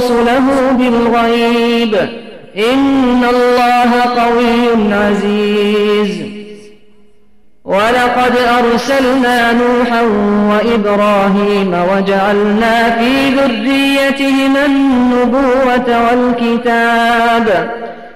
رسله بالغيب إن الله قوي عزيز ولقد أرسلنا نوحا وإبراهيم وجعلنا في ذريتهما النبوة والكتاب